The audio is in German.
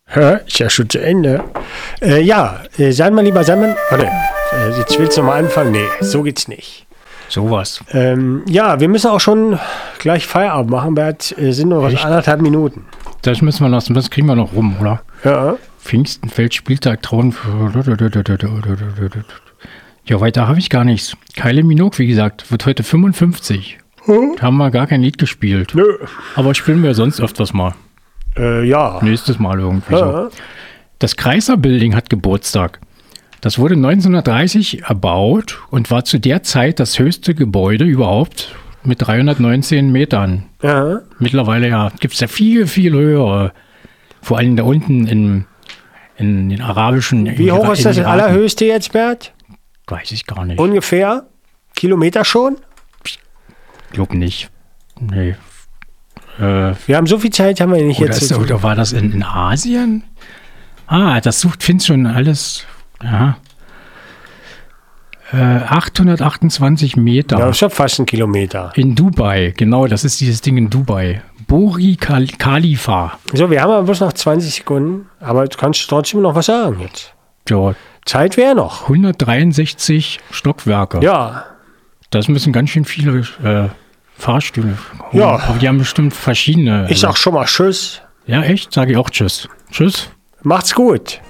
Ist ja schon zu Ende. Sei mal lieber, warte, jetzt willst du mal anfangen? Nee, so geht's nicht. Sowas. Wir müssen auch schon gleich Feierabend machen, Bert. Sind nur was 1,5 Minuten. Das müssen wir lassen, das kriegen wir noch rum, oder? Ja. Pfingstenfeld, Spieltag, Trauen. Ja, weiter habe ich gar nichts. Kylie Minogue, wie gesagt, wird heute 55. Haben wir gar kein Lied gespielt. Nö. Aber spielen wir sonst öfters mal. Nächstes Mal irgendwie so. Das Kreiser Building hat Geburtstag. Das wurde 1930 erbaut und war zu der Zeit das höchste Gebäude überhaupt mit 319 Metern. Ja. Mittlerweile gibt es ja viel, viel höhere. Vor allem da unten in den arabischen... Wie hoch ist das allerhöchste jetzt, Bert? Weiß ich gar nicht. Ungefähr? Kilometer schon? Glaub nicht. Nee. Wir haben so viel Zeit, haben wir nicht jetzt. Oder war das in Asien? Findest schon alles. Ja. 828 Meter. Ja, schon fast ein Kilometer. In Dubai, genau, das ist dieses Ding in Dubai. Burj Khalifa. So, wir haben aber bloß noch 20 Sekunden, aber du kannst trotzdem noch was sagen jetzt. Ja. Zeit wäre noch. 163 Stockwerke. Ja. Das müssen ganz schön viele Fahrstühle. Ja. Aber die haben bestimmt verschiedene. Ich sag schon mal Tschüss. Ja, echt? Sage ich auch Tschüss. Tschüss. Macht's gut.